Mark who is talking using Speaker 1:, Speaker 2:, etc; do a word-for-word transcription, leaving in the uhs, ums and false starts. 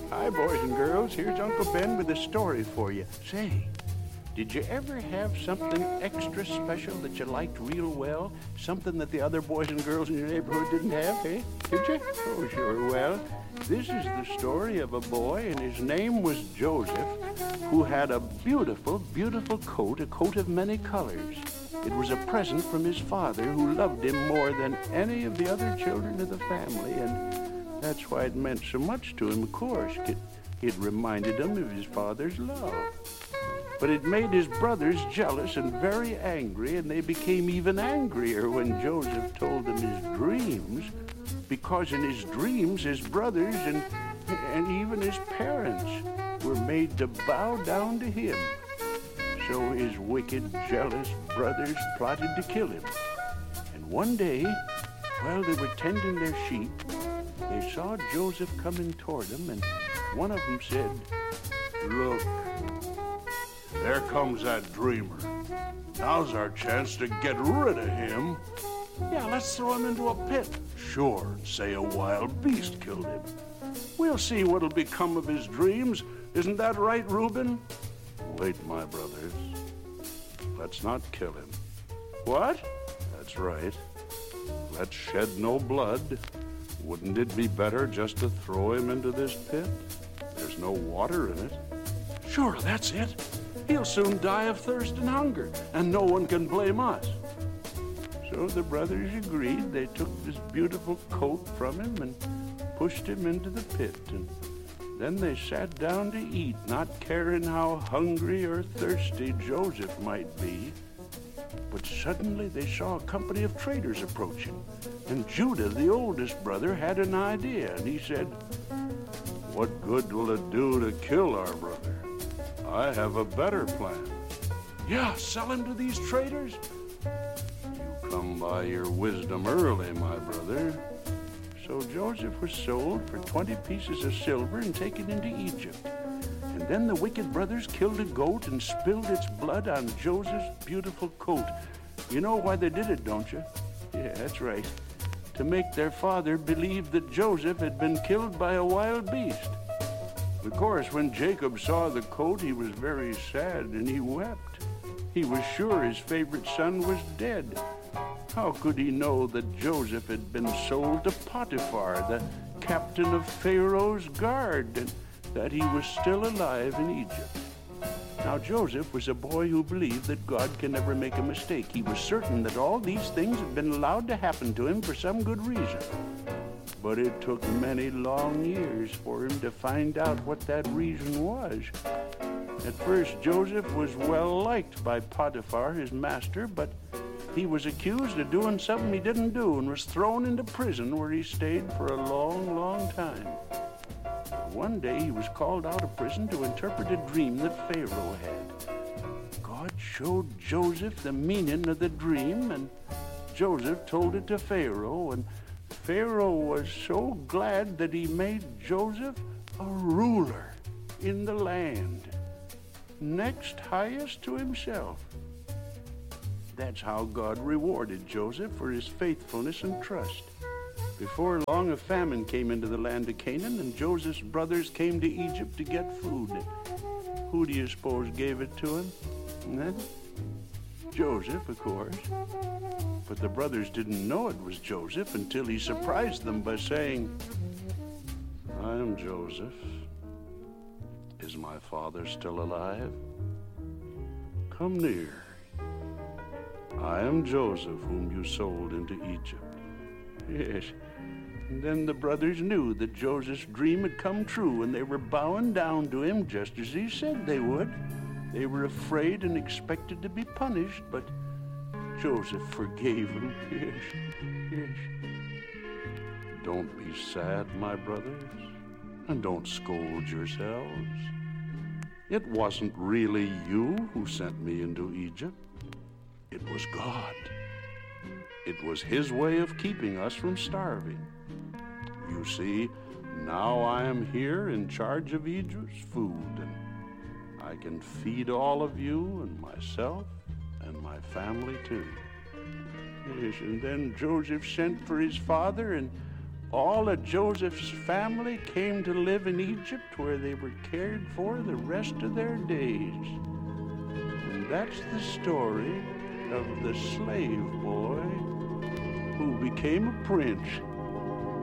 Speaker 1: Hi, boys and girls. Here's Uncle Ben with a story for you. Say, did you ever have something extra special that you liked real well? Something that the other boys and girls in your neighborhood didn't have, eh? Did you? Oh, sure. Well, this is the story of a boy, and his name was Joseph, who had a beautiful, beautiful coat, a coat of many colors. It was a present from his father, who loved him more than any of the other children of the family, and that's why it meant so much to him, of course. It, it reminded him of his father's love. But it made his brothers jealous and very angry, and they became even angrier when Joseph told them his dreams, because in his dreams his brothers and, and even his parents were made to bow down to him. So his wicked, jealous brothers plotted to kill him. And one day, while they were tending their sheep, they saw Joseph coming toward them, and one of them said, "Look, there comes that dreamer. Now's our chance to get rid of him. Yeah, let's throw him into a pit. Sure, say a wild beast killed him. We'll see what'll become of his dreams. Isn't that right, Reuben?" "Wait, my brothers. Let's not kill him." "What?" "That's right. Let's shed no blood. Wouldn't it be better just to throw him into this pit? There's no water in it." "Sure, that's it. He'll soon die of thirst and hunger, and no one can blame us." So the brothers agreed. They took this beautiful coat from him and pushed him into the pit, and then they sat down to eat, not caring how hungry or thirsty Joseph might be. But suddenly they saw a company of traders approaching, and Judah, the oldest brother, had an idea, and he said, "What good will it do to kill our brother? I have a better plan." "Yeah, sell him to these traders?" "You come by your wisdom early, my brother." So Joseph was sold for twenty pieces of silver and taken into Egypt. And then the wicked brothers killed a goat and spilled its blood on Joseph's beautiful coat. You know why they did it, don't you? Yeah, that's right. To make their father believe that Joseph had been killed by a wild beast. Of course, when Jacob saw the coat, he was very sad and he wept. He was sure his favorite son was dead. How could he know that Joseph had been sold to Potiphar, the captain of Pharaoh's guard, and that he was still alive in Egypt? Now Joseph was a boy who believed that God can never make a mistake. He was certain that all these things had been allowed to happen to him for some good reason. But it took many long years for him to find out what that reason was. At first, Joseph was well liked by Potiphar, his master, but he was accused of doing something he didn't do and was thrown into prison, where he stayed for a long, long time. One day he was called out of prison to interpret a dream that Pharaoh had. God showed Joseph the meaning of the dream, and Joseph told it to Pharaoh, and Pharaoh was so glad that he made Joseph a ruler in the land, next highest to himself. That's how God rewarded Joseph for his faithfulness and trust. Before long, a famine came into the land of Canaan, and Joseph's brothers came to Egypt to get food. Who do you suppose gave it to him? Eh? Joseph, of course. But the brothers didn't know it was Joseph until he surprised them by saying, "I am Joseph. Is my father still alive? Come near. I am Joseph, whom you sold into Egypt." Yes. And then the brothers knew that Joseph's dream had come true, and they were bowing down to him just as he said they would. They were afraid and expected to be punished, but Joseph forgave them. Yes, yes. Don't be sad, my brothers, and don't scold yourselves. It wasn't really you who sent me into Egypt. It was God. It was his way of keeping us from starving. You see, now I am here in charge of Egypt's food, and I can feed all of you and myself and my family too. Yes, and then Joseph sent for his father, and all of Joseph's family came to live in Egypt, where they were cared for the rest of their days. And that's the story of the slave boy who became a prince.